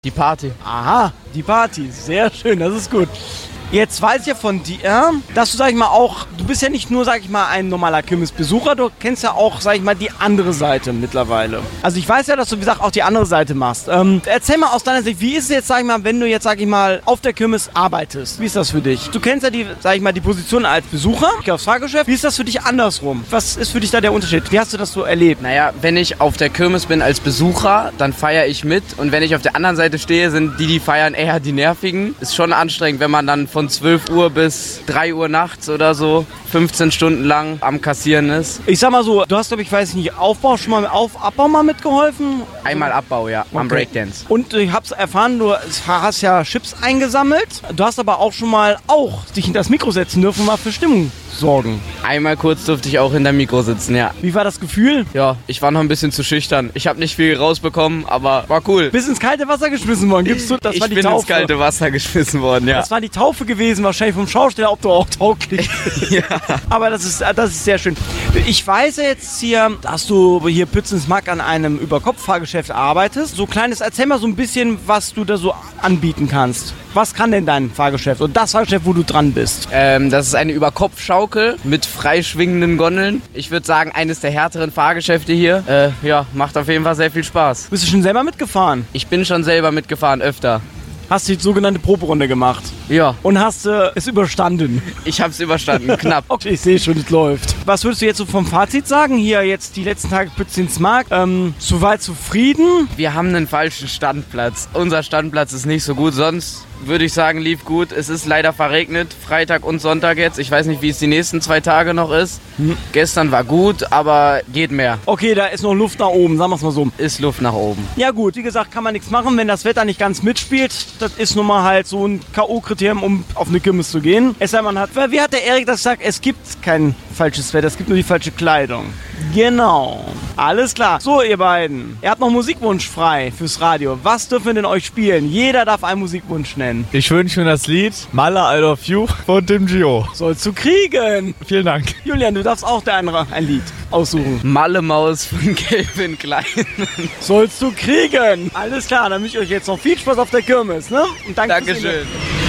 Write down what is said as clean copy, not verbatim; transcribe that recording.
Die Party. Aha, die Party. Sehr schön, das ist gut. Jetzt weiß ich ja von dir, dass du, sag ich mal, auch, du bist ja nicht nur, sag ich mal, ein normaler Kirmesbesucher, du kennst ja auch, sag ich mal, die andere Seite mittlerweile. Also ich weiß ja, dass du, wie gesagt, auch die andere Seite machst. Erzähl mal aus deiner Sicht, wie ist es jetzt, sag ich mal, wenn du jetzt, sag ich mal, auf der Kirmes arbeitest? Wie ist das für dich? Du kennst ja die, sag ich mal, die Position als Besucher, aufs Fahrgeschäft. Wie ist das für dich andersrum? Was ist für dich da der Unterschied? Wie hast du das so erlebt? Naja, wenn ich auf der Kirmes bin als Besucher, dann feiere ich mit. Und wenn ich auf der anderen Seite stehe, sind die feiern eher die Nervigen. Ist schon anstrengend, wenn man dann von 12 Uhr bis 3 Uhr nachts oder so 15 Stunden lang am Kassieren ist. Ich sag mal so, du hast, glaube ich, weiß nicht, Abbau mal mitgeholfen? Einmal Abbau, ja, am Breakdance. Und ich hab's erfahren, du hast ja Chips eingesammelt. Du hast aber auch schon mal dich hinter das Mikro setzen dürfen, mal für Stimmung sorgen. Einmal kurz durfte ich auch hinter Mikro sitzen, ja. Wie war das Gefühl? Ja, ich war noch ein bisschen zu schüchtern. Ich habe nicht viel rausbekommen, aber war cool. Bist ins kalte Wasser geschmissen worden, gibst du? Das war die bin Taufe. ins kalte Wasser geschmissen worden, ja. Das war die Taufe gewesen, wahrscheinlich vom Schausteller, ob du auch tauglich bist. Ja. Aber das ist sehr schön. Ich weiß ja jetzt hier, dass du hier Pützensmack an einem Überkopffahrgeschäft arbeitest. So kleines, erzähl mal so ein bisschen, was du da so anbieten kannst. Was kann denn dein Fahrgeschäft und das Fahrgeschäft, wo du dran bist? Das ist eine Überkopfschaukel mit freischwingenden Gondeln. Ich würde sagen, eines der härteren Fahrgeschäfte hier. Ja, macht auf jeden Fall sehr viel Spaß. Bist du schon selber mitgefahren? Ich bin schon selber mitgefahren, öfter. Hast die sogenannte Proberunde gemacht? Ja. Und hast es überstanden? Ich habe es überstanden, knapp. Okay, ich sehe schon, es läuft. Was würdest du jetzt so vom Fazit sagen? Hier jetzt die letzten Tage Pützensmark. Soweit zufrieden? Wir haben einen falschen Standplatz. Unser Standplatz ist nicht so gut, sonst würde ich sagen, lief gut. Es ist leider verregnet, Freitag und Sonntag jetzt. Ich weiß nicht, wie es die nächsten 2 Tage noch ist. Gestern war gut, aber geht mehr. Okay, da ist noch Luft nach oben, sagen wir es mal so. Ist Luft nach oben. Ja gut, wie gesagt, kann man nichts machen, wenn das Wetter nicht ganz mitspielt. Das ist nun mal halt so ein K.O.-Kriterium, um auf eine Kirmes zu gehen. Es sei man hat, wie hat der Erik das gesagt? Es gibt kein falsches Wetter, es gibt nur die falsche Kleidung. Genau. Alles klar. So, ihr beiden. Ihr habt noch Musikwunsch frei fürs Radio. Was dürfen wir denn euch spielen? Jeder darf einen Musikwunsch nennen. Ich wünsche mir das Lied Maler I Love You von Tim Gio. Sollst du kriegen. Vielen Dank. Julian, du darfst auch ein Lied aussuchen. Malle Maus von Calvin Klein. Sollst du kriegen. Alles klar, dann wünsche ich euch jetzt noch viel Spaß auf der Kirmes, ne? Und danke. Dankeschön.